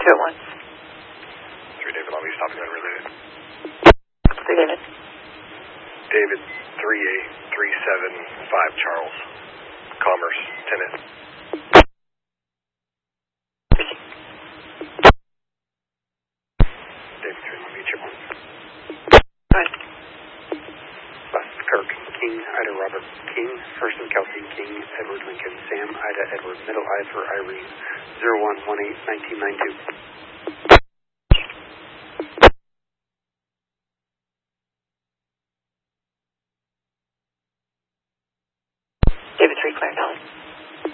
1. 3 David, I'll be stopping unrelated. 3 David. David, 38375 Charles. Commerce, tenant. David, 3, let me meet you. Right. Bus Kirk, King, Ida Robert King, First and Kelsey King, Edward Lincoln, Sam, Ida Edward, Middle I for Irene, 0118-1992.